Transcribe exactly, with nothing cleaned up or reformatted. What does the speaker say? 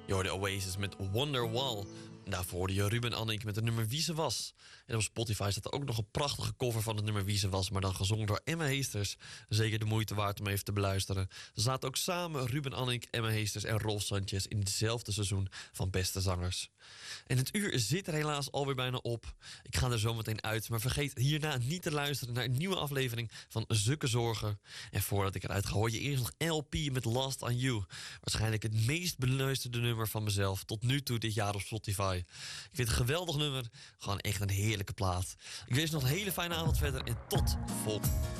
Je hoorde Oasis met Wonderwall. En daarvoor hoorde je Ruben Annick met het nummer Wie ze was. En op Spotify staat er ook nog een prachtige cover van het nummer Wie ze was, maar dan gezongen door Emma Heesters. Zeker de moeite waard om even te beluisteren. Ze zaten ook samen, Ruben Annick, Emma Heesters en Rolf Sanchez, in hetzelfde seizoen van Beste Zangers. En het uur zit er helaas alweer bijna op. Ik ga er zo meteen uit, maar vergeet hierna niet te luisteren naar een nieuwe aflevering van Zukke Zorgen. En voordat ik eruit ga, hoor je eerst nog L P met Last on You. Waarschijnlijk het meest beluisterde nummer van mezelf tot nu toe dit jaar op Spotify. Ik vind het een geweldig nummer, gewoon echt een heerlijke plaat. Ik wens je nog een hele fijne avond verder en tot volgende.